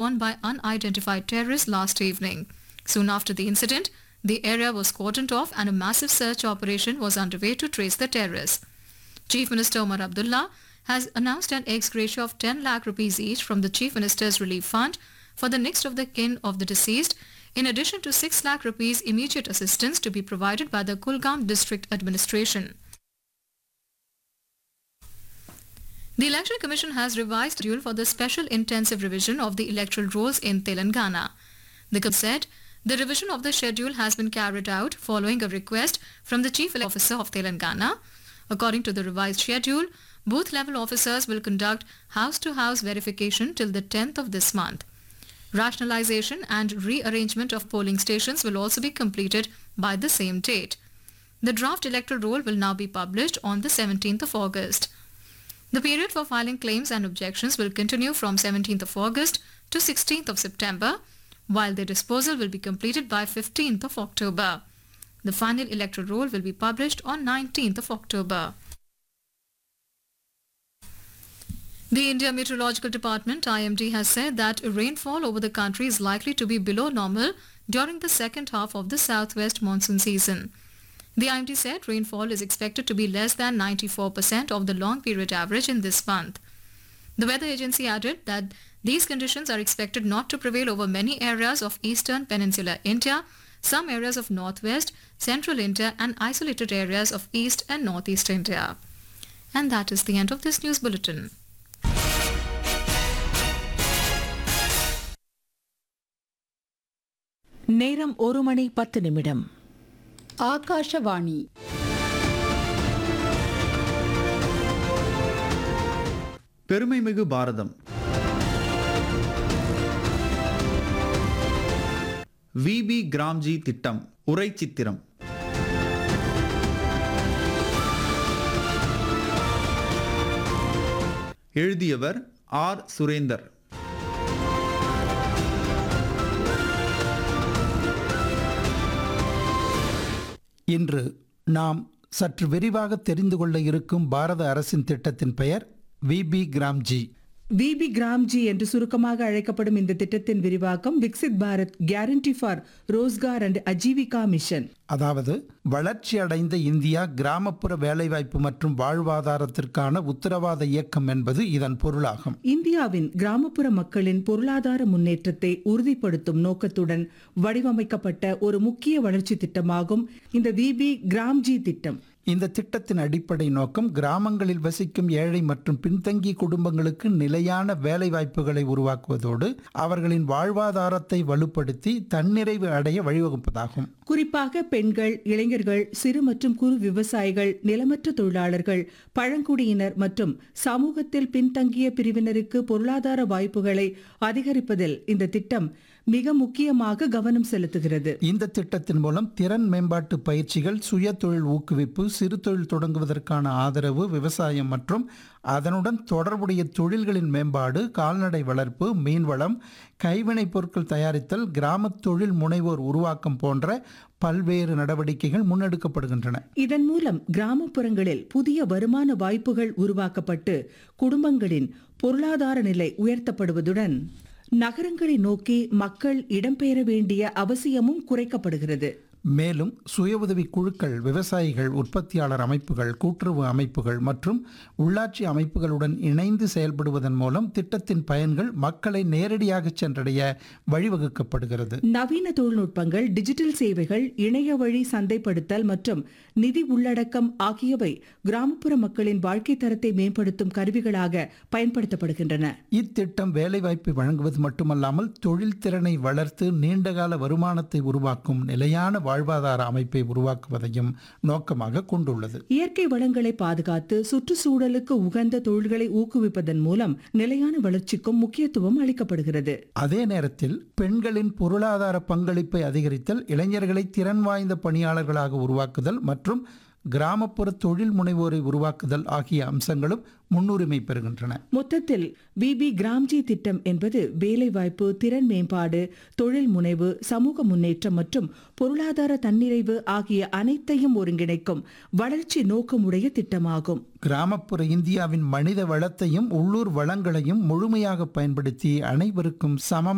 on by unidentified terrorists last evening. Soon after the incident, the area was cordoned off and a massive search operation was underway to trace the terrorists. Chief Minister Omar Abdullah has announced an ex gratia of 10 lakh rupees each from the Chief Minister's Relief Fund for the next of the kin of the deceased, in addition to 6 lakh rupees immediate assistance to be provided by the Kulgam District Administration. The Election Commission has revised the schedule for the special intensive revision of the electoral rolls in Telangana. The Commission said the revision of the schedule has been carried out following a request from the Chief Election Officer of Telangana. According to the revised schedule, booth-level officers will conduct house-to-house verification till the 10th of this month. Rationalization and rearrangement of polling stations will also be completed by the same date. The draft electoral roll will now be published on the 17th of August. The period for filing claims and objections will continue from 17th of August to 16th of September, while their disposal will be completed by 15th of October. The final electoral roll will be published on 19th of October. The India Meteorological Department IMD has said that rainfall over the country is likely to be below normal during the second half of the southwest monsoon season. The IMD said rainfall is expected to be less than 94% of the long period average in this month. The weather agency added that these conditions are expected not to prevail over many areas of eastern peninsular India, some areas of northwest, central India and isolated areas of east and northeast India. And that is the end of this news bulletin. நேரம் 1:10. ஆகாஷவாணி. பெருமைமிகு பாரதம். VP கிராம்ஜி திட்டம் உரை சித்திரம். எழுதியவர் R Surender. இன்று நாம் சற்று விரிவாக தெரிந்து கொள்ள இருக்கும் பாரத அரசின் திட்டத்தின் பெயர் விபி கிராம்ஜி. விபி கிராம்ஜி என்று சுருக்கமாக அழைக்கப்படும் இந்த திட்டத்தின் விரிவாக்கம் Viksit Bharat guarantee for Rozgar and Ajeevika mission, அதாவது வளர்ச்சி அடைந்த இந்தியா கிராமப்புற வேலைவாய்ப்பு மற்றும் வாழ்வாதாரத்திற்கான உத்தரவாத இயக்கம் என்பது இதன் பொருளாகும். இந்தியாவின் கிராமப்புற மக்களின் பொருளாதார முன்னேற்றத்தை உறுதிப்படுத்தும் நோக்கத்துடன் வடிவமைக்கப்பட்ட ஒரு முக்கிய வளர்ச்சி திட்டமாகும் இந்த விபி கிராம்ஜி திட்டம். இந்த திட்டத்தின் அடிப்படை நோக்கம் கிராமங்களில் வசிக்கும் ஏழை மற்றும் பின்தங்கிய குடும்பங்களுக்கு நிலையான வேலைவாய்ப்புகளை உருவாக்குவதோடு அவர்களின் வாழ்வாதாரத்தை வலுப்படுத்தி தன்னிறைவு அடைய வழிவகுப்பதாகும். குறிப்பாக பெண்கள், இளைஞர்கள், சிறு மற்றும் குறு விவசாயிகள், நிலமற்ற தொழிலாளர்கள், பழங்குடியினர் மற்றும் சமூகத்தில் பின்தங்கிய பிரிவினருக்கு பொருளாதார வாய்ப்புகளை அதிகரிப்பதில் இந்த திட்டம் மிக முக்கியமாக கவனம் செலுத்துகிறது. இந்த திட்டத்தின் மூலம் திறன் மேம்பாட்டு பயிற்சிகள், சுய தொழில் ஊக்குவிப்பு, சிறு தொழில் தொடங்குவதற்கான ஆதரவு, விவசாயம் மற்றும் அதனுடன் தொடர்புடைய தொழில்களின் மேம்பாடு, கால்நடை வளர்ப்பு, மீன்வளம், கைவினைப் பொருட்கள் தயாரித்தல், கிராம தொழில் முனைவோர் உருவாக்கம் போன்ற பல்வேறு நடவடிக்கைகள் முன்னெடுக்கப்படுகின்றன. இதன் மூலம் கிராமப்புறங்களில் புதிய வருமான வாய்ப்புகள் உருவாக்கப்பட்டு குடும்பங்களின் பொருளாதார நிலை உயர்த்தப்படுவதுடன் நகரங்களை நோக்கி மக்கள் இடம்பெயர வேண்டிய அவசியமும் குறைக்கப்படுகிறது. மேலும் சுய உதவி குழுக்கள், விவசாயிகள், உற்பத்தியாளர் அமைப்புகள், கூட்டுறவு அமைப்புகள் மற்றும் உள்ளாட்சி அமைப்புகளுடன் இணைந்து செயல்படுவதன் மூலம் திட்டத்தின் பயன்கள் மக்களை நேரடியாக சென்றடைய வழிவகுக்கப்படுகிறது. நவீன தொழில்நுட்பங்கள், டிஜிட்டல் சேவைகள், இணைய வழி சந்தைப்படுத்தல் மற்றும் நிதி உள்ளடக்கம் ஆகியவை கிராமப்புற மக்களின் வாழ்க்கை தரத்தை மேம்படுத்தும் கருவிகளாக பயன்படுத்தப்படுகின்றன. இத்திட்டம் வேலைவாய்ப்பை வழங்குவது மட்டுமல்லாமல் தொழில் திறனை வளர்த்து நீண்டகால வருமானத்தை உருவாக்கும் நிலையான வாழ்வாதார அமைப்பை உருவாக்குவதையும் நோக்கமாக கொண்டுள்ளது. இயற்கை வளங்களை பாதுகாத்து சுற்றுச்சூழலுக்கு உகந்த தொழில்களை ஊக்குவிப்பதன் மூலம் நிலையான வளர்ச்சிக்கும் முக்கியத்துவம் அளிக்கப்படுகிறது. அதே நேரத்தில் பெண்களின் பொருளாதார பங்களிப்பை அதிகரித்தல், இளைஞர்களை திறன் வாய்ந்த பணியாளர்களாக உருவாக்குதல் மற்றும் கிராமப்புற தொழில் முனைவோரை உருவாக்குதல் ஆகிய அம்சங்களும் முன்னுரிமை பெறுகின்றன. மொத்தத்தில் விபி கிராம்ஜி திட்டம் என்பது வேலைவாய்ப்பு, திறன் மேம்பாடு, தொழில் முனைவு, சமூக முன்னேற்றம் மற்றும் பொருளாதார தன்னிறைவு ஆகிய அனைத்தையும் ஒருங்கிணைக்கும் வளர்ச்சி நோக்கமுடைய திட்டமாகும். கிராமப்புற இந்தியாவின் மனித வளத்தையும் உள்ளூர் வளங்களையும் முழுமையாக பயன்படுத்தி அனைவருக்கும் சம